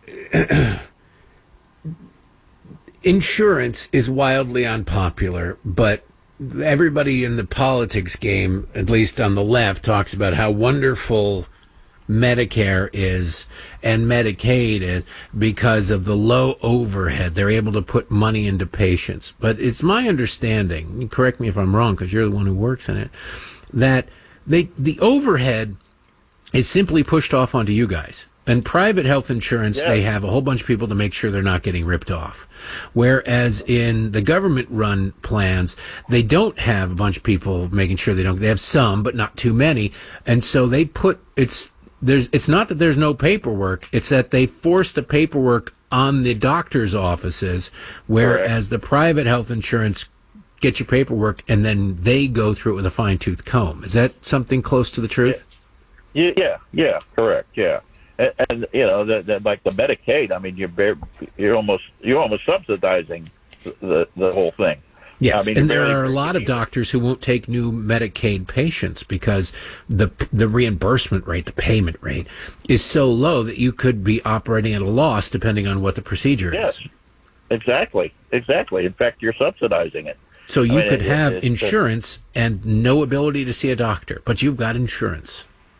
insurance is wildly unpopular, but everybody in the politics game, at least on the left, talks about how wonderful Medicare is and Medicaid is because of the low overhead. They're able to put money into patients. But it's my understanding, correct me if I'm wrong because you're the one who works in it, that they the overhead is simply pushed off onto you guys. And private health insurance, Yeah. they have a whole bunch of people to make sure they're not getting ripped off. Whereas in the government-run plans, they don't have a bunch of people making sure they don't. They have some, but not too many. And so they put it's there's it's not that there's no paperwork; it's that they force the paperwork on the doctor's offices. Whereas the private health insurance get your paperwork, and then they go through it with a fine-tooth comb. Is that something close to the truth? Yeah, yeah, yeah, correct. Yeah, and, and you know, the, the, like the Medicaid. I mean, you're bare, you're almost you're almost subsidizing the the whole thing. Yes, I mean, and you're there barely are a lot of doctors who won't take new Medicaid patients because the the reimbursement rate, the payment rate, is so low that you could be operating at a loss depending on what the procedure Yes, is. exactly, exactly. In fact, you're subsidizing it. So you I mean, could it- have it's- insurance and no ability to see a doctor, but you've got insurance.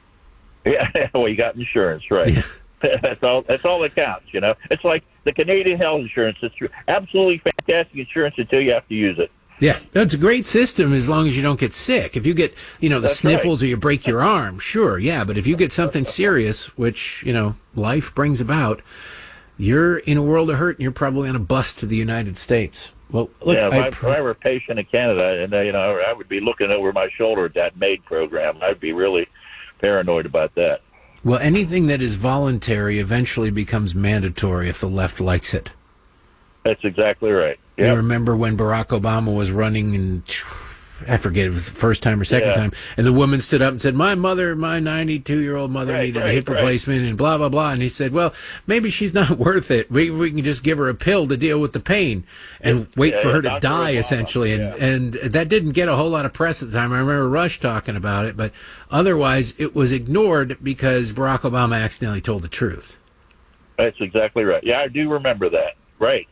Yeah, well, you got insurance, right? that's all. That's all that counts. You know, it's like the Canadian health insurance. It's true. Absolutely fantastic insurance until you have to use it. Yeah, that's a great system as long as you don't get sick. If you get, you know, the That's sniffles right. or you break your arm, sure, yeah. But if you get something serious, which, you know, life brings about, you're in a world of hurt and you're probably on a bus to the United States. Well, look, yeah, if I I, if I were a patient in Canada, and uh, you know, I would be looking over my shoulder at that MAID program. I'd be really paranoid about that. well, anything that is voluntary eventually becomes mandatory if the left likes it. That's exactly right. You Yeah. remember when Barack Obama was running, and I forget if it was the first time or second Yeah. time, and the woman stood up and said, "My mother, my ninety-two-year-old mother Right, needed a right, hip right. replacement," and blah blah blah. And he said, "Well, maybe she's not worth it. We we can just give her a pill to deal with the pain and wait yeah, for yeah, her to Doctor die, Obama, essentially." And yeah. and that didn't get a whole lot of press at the time. I remember Rush talking about it, but otherwise it was ignored because Barack Obama accidentally told the truth. That's exactly right. Yeah, I do remember that. Right.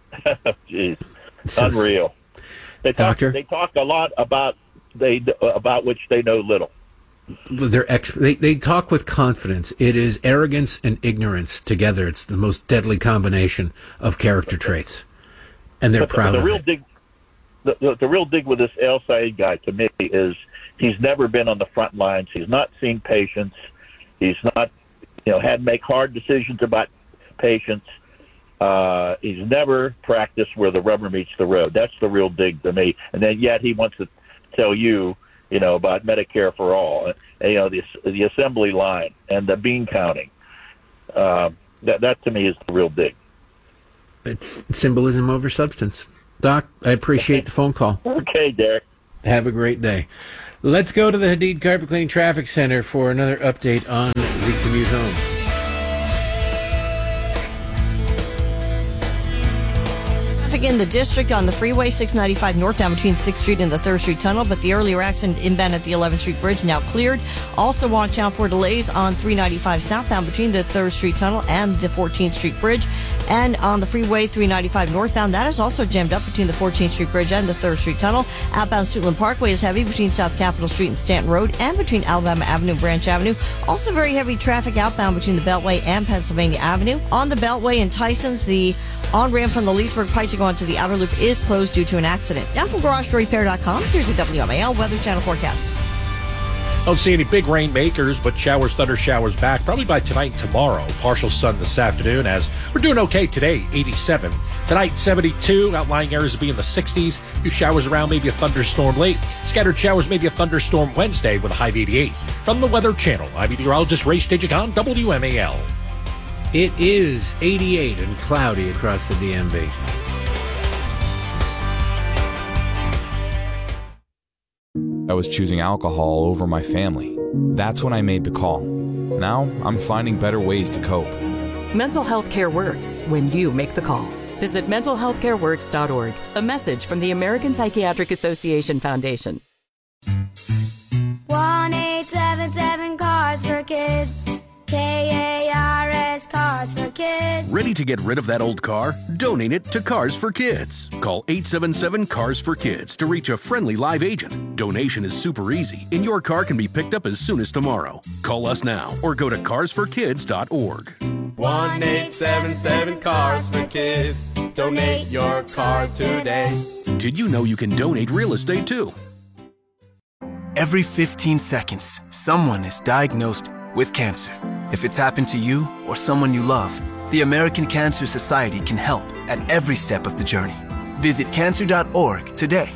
Jeez, unreal. They talk, Doctor? They talk a lot about they about which they know little. They're ex- they, they talk with confidence. It is arrogance and ignorance together. It's the most deadly combination of character traits, and they're But the- proud the, of real it. dig. The, the, the real dig with this El Sayed guy to me is he's never been on the front lines. He's not seen patients. He's not, you know, had to make hard decisions about patients. Uh, he's never practiced where the rubber meets the road. That's the real dig to me. And then yet he wants to tell you, you know, about Medicare for all, and, you know, the the assembly line and the bean counting. Uh, that that to me is the real dig. It's symbolism over substance. Doc, I appreciate the phone call. Okay, Derek. Have a great day. Let's go to the Hadid Carpet Cleaning Traffic Center for another update on the commute home. Traffic in the district on the freeway six ninety-five northbound between sixth Street and the third Street Tunnel, but the earlier accident inbound at the eleventh Street Bridge now cleared. Also watch out for delays on three ninety-five southbound between the third Street Tunnel and the fourteenth Street Bridge. And on the freeway three ninety-five northbound, that is also jammed up between the fourteenth Street Bridge and the third Street Tunnel. Outbound Suitland Parkway is heavy between South Capitol Street and Stanton Road and between Alabama Avenue and Branch Avenue. Also very heavy traffic outbound between the Beltway and Pennsylvania Avenue. On the Beltway in Tysons, the on-ramp from the Leesburg Pike to go onto the outer loop is closed due to an accident. Now from Garage Door Repair dot com, here's a W M A L Weather Channel forecast. Don't see any big rain makers, but showers, thunder showers back probably by tonight and tomorrow. Partial sun this afternoon as we're doing okay today, eighty-seven. Tonight, seventy-two. Outlying areas will be in the sixties. A few showers around, maybe a thunderstorm late. Scattered showers, maybe a thunderstorm Wednesday with a high of eighty-eight. From the Weather Channel, I'm meteorologist Ray Stajic on W M A L. It is eighty-eight and cloudy across the D M V. I was choosing alcohol over my family. That's when I made the call. Now I'm finding better ways to cope. Mental health care works when you make the call. Visit mental health care works dot org. A message from the American Psychiatric Association Foundation. one eight seven seven Cars for Kids. K A R S Cars for Kids. Ready to get rid of that old car? Donate it to Cars for Kids. Call eight seven seven Cars for Kids to reach a friendly live agent. Donation is super easy, and your car can be picked up as soon as tomorrow. Call us now or go to cars for kids dot org. one eight seven seven Cars for Kids. Donate your car today. Did you know you can donate real estate too? Every fifteen seconds, someone is diagnosed with cancer. If it's happened to you or someone you love, the American Cancer Society can help at every step of the journey. Visit cancer dot org today.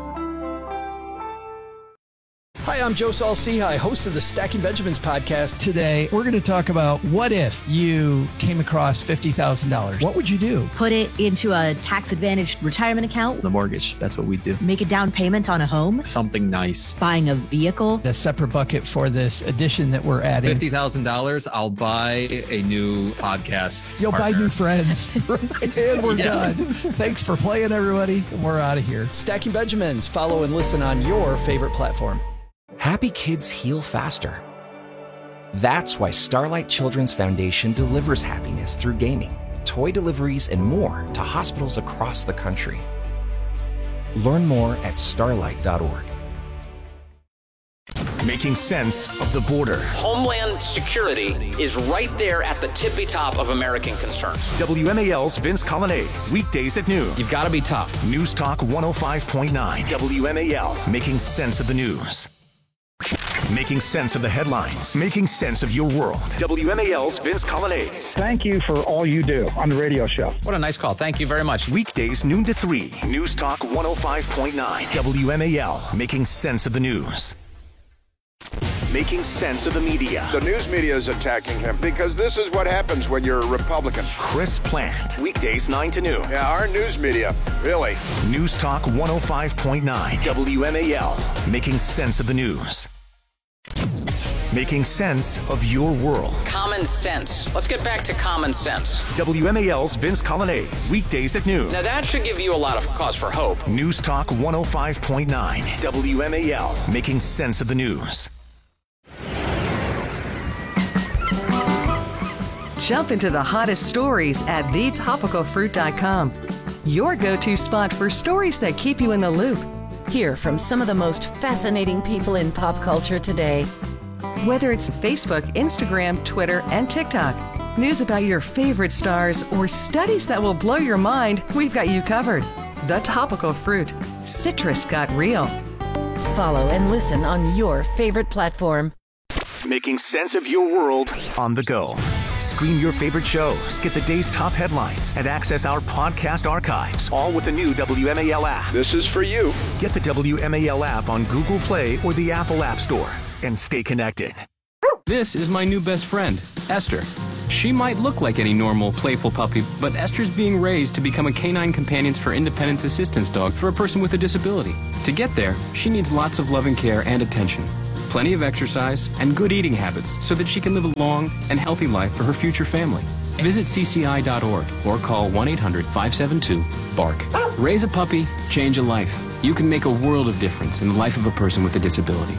Hi, I'm Joe Saul-Sehy, host of the Stacking Benjamins podcast. Today, we're going to talk about what if you came across fifty thousand dollars. What would you do? Put it into a tax-advantaged retirement account. The mortgage, that's what we do. Make a down payment on a home. Something nice. Buying a vehicle. A separate bucket for this addition that we're adding. fifty thousand dollars, I'll buy a new podcast You'll partner. buy new friends. And we're Yeah. done. Thanks for playing, everybody. We're out of here. Stacking Benjamins. Follow and listen on your favorite platform. Happy kids heal faster. That's why Starlight Children's Foundation delivers happiness through gaming, toy deliveries, and more to hospitals across the country. Learn more at starlight dot org. Making sense of the border. Homeland security is right there at the tippy top of American concerns. W M A L's Vince Colonnese. Weekdays at noon. You've got to be tough. News Talk one oh five point nine. W M A L. Making sense of the news. Making sense of the headlines. Making sense of your world. W M A L's Vince Colonnese. Thank you for all you do on the radio show. What a nice call. Thank you very much. Weekdays noon to three. News Talk one oh five point nine. W M A L. Making sense of the news. Making sense of the media. The news media is attacking him because this is what happens when you're a Republican. Chris Plant. Weekdays nine to noon. Yeah, our news media, really. News Talk one oh five point nine. W M A L. Making sense of the news. Making sense of your world. Common sense. Let's get back to common sense. W M A L's Vince Colonnese. Weekdays at noon. Now that should give you a lot of cause for hope. News Talk one oh five point nine. W M A L. Making sense of the news. Jump into the hottest stories at the topical fruit dot com. Your go-to spot for stories that keep you in the loop. Hear from some of the most fascinating people in pop culture today. Whether it's Facebook, Instagram, Twitter, and TikTok, news about your favorite stars, or studies that will blow your mind, we've got you covered. The Topical Fruit. Citrus got real. Follow and listen on your favorite platform. Making sense of your world on the go. Stream your favorite shows, get the day's top headlines, and access our podcast archives, all with the new W M A L app. This is for you. Get the W M A L app on Google Play or the Apple App Store and stay connected. This is my new best friend, Esther. She might look like any normal, playful puppy, but Esther's being raised to become a Canine Companions for Independence assistance dog for a person with a disability. To get there, she needs lots of loving care and attention, plenty of exercise, and good eating habits so that she can live a long and healthy life for her future family. Visit C C I dot org or call one eight hundred five seven two bark. Raise a puppy, change a life. You can make a world of difference in the life of a person with a disability.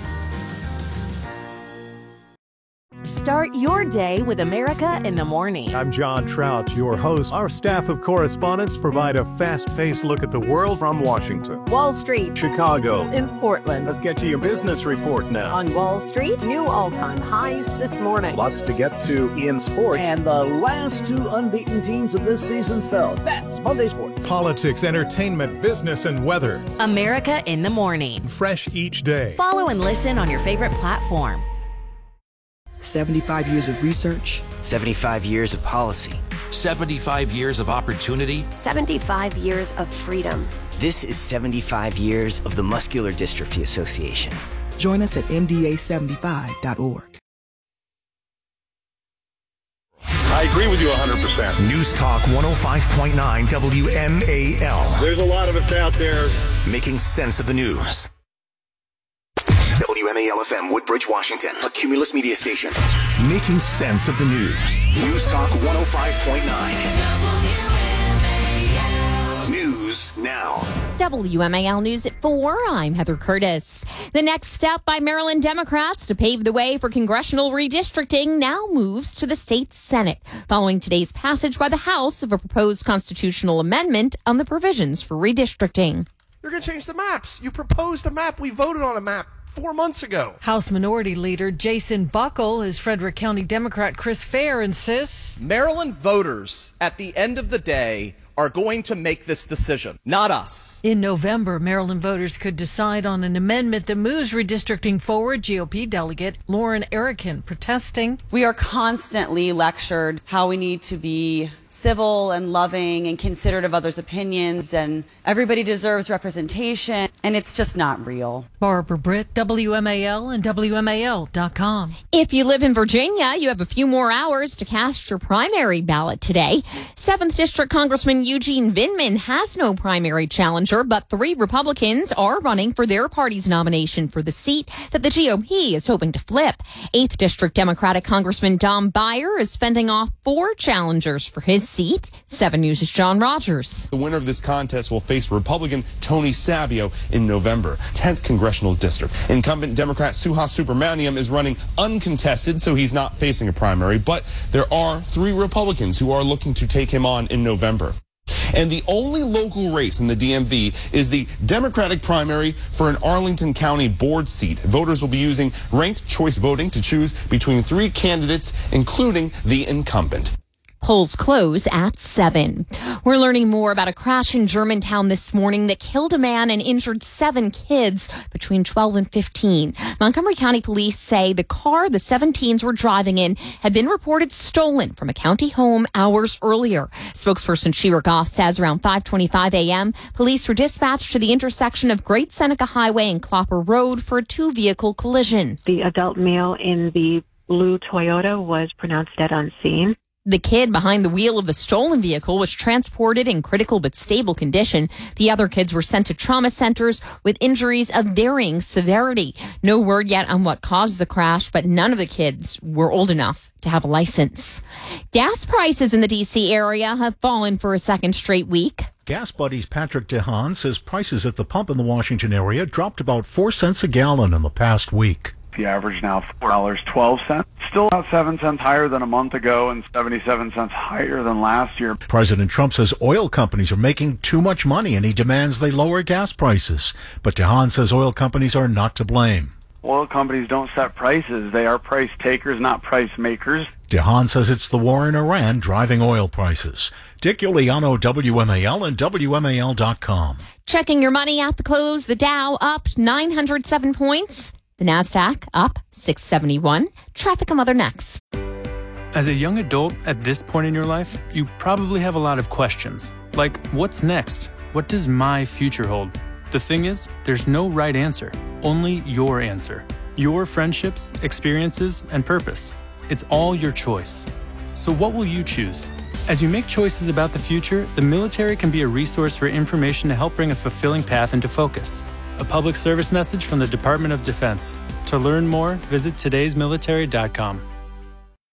Start your day with America in the Morning. I'm John Trout, your host. Our staff of correspondents provide a fast-paced look at the world from Washington, Wall Street, Chicago, in Portland. Let's get to your business report now. On Wall Street, new all-time highs this morning. Lots to get to in sports. And the last two unbeaten teams of this season fell. That's Monday Sports. Politics, entertainment, business, and weather. America in the Morning. Fresh each day. Follow and listen on your favorite platform. seventy-five years of research. seventy-five years of policy. seventy-five years of opportunity. seventy-five years of freedom. This is seventy-five years of the Muscular Dystrophy Association. Join us at M D A seventy-five dot org. I agree with you one hundred percent. News Talk one oh five point nine W M A L. There's a lot of us out there making sense of the news. W M A L F M, Woodbridge, Washington, a Cumulus media station. Making sense of the news. News Talk one oh five point nine. News now. W M A L News at four. I'm Heather Curtis. The next step by Maryland Democrats to pave the way for congressional redistricting now moves to the state Senate, following today's passage by the House of a proposed constitutional amendment on the provisions for redistricting. You're going to change the maps. You proposed a map. We voted on a map four months ago. House Minority Leader Jason Buckle, as Frederick County Democrat Chris Fair insists, Maryland voters, at the end of the day, are going to make this decision, not us. In November, Maryland voters could decide on an amendment that moves redistricting forward. G O P delegate Lauren Erickson protesting. We are constantly lectured how we need to be civil and loving and considerate of others' opinions, and everybody deserves representation, and it's just not real. Barbara Britt, W M A L and W M A L dot com. If you live in Virginia, you have a few more hours to cast your primary ballot today. seventh District Congressman Eugene Vindman has no primary challenger, but three Republicans are running for their party's nomination for the seat that the G O P is hoping to flip. eighth District Democratic Congressman Dom Byer is fending off four challengers for his seat. seven News' John Rogers. The winner of this contest will face Republican Tony Sabio in November, tenth Congressional District. Incumbent Democrat Suhas Subramaniam is running uncontested, so he's not facing a primary, but there are three Republicans who are looking to take him on in November. And the only local race in the D M V is the Democratic primary for an Arlington County board seat. Voters will be using ranked choice voting to choose between three candidates, including the incumbent. Polls close at seven. We're learning more about a crash in Germantown this morning that killed a man and injured seven kids between twelve and fifteen. Montgomery County police say the car the seven teens were driving in had been reported stolen from a county home hours earlier. Spokesperson Shira Goff says around five twenty-five a.m., police were dispatched to the intersection of Great Seneca Highway and Clopper Road for a two-vehicle collision. The adult male in the blue Toyota was pronounced dead on scene. The kid behind the wheel of the stolen vehicle was transported in critical but stable condition. The other kids were sent to trauma centers with injuries of varying severity. No word yet on what caused the crash, but none of the kids were old enough to have a license. Gas prices in the D C area have fallen for a second straight week. Gas Buddy's Patrick DeHaan says prices at the pump in the Washington area dropped about four cents a gallon in the past week. The average now four dollars and twelve cents. Still about seven cents higher than a month ago and seventy-seven cents higher than last year. President Trump says oil companies are making too much money and he demands they lower gas prices. But DeHaan says oil companies are not to blame. Oil companies don't set prices. They are price takers, not price makers. DeHaan says it's the war in Iran driving oil prices. Dick Iuliano, W M A L and W M A L dot com. Checking your money at the close, the Dow up nine hundred seven points. The NASDAQ up six seventy-one. Traffic and weather next. As a young adult at this point in your life, you probably have a lot of questions. Like, what's next? What does my future hold? The thing is, there's no right answer, only your answer. Your friendships, experiences, and purpose. It's all your choice. So what will you choose? As you make choices about the future, the military can be a resource for information to help bring a fulfilling path into focus. A public service message from the Department of Defense. To learn more, visit todays military dot com.